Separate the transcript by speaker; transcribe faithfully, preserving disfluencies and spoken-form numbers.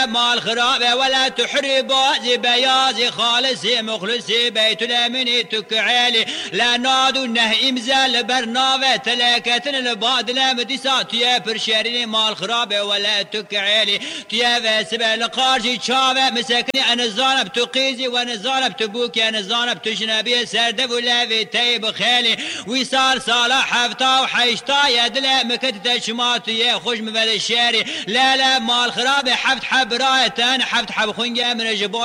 Speaker 1: لا مال خرابة ولا تحربا زي بيازي خالصي مخلصي بيت الامين تكعالي لا نادو نه امزال برنامه تلاكتن البادله مديسا تيا برشاري مال خرابة ولا تكعالي تيا فاسب القارجي شابه مسكني انا زانب تقيزي وانا زانب تبوكي انا زانب تجنبي سردب ولا في تيب خالي وصار صالح حفتا وحيشتا يدلا مكت تشماتي خوش مبل الشاري لا لا مال خرابة حفت حب رايتان حفت حب خنجة من الجبال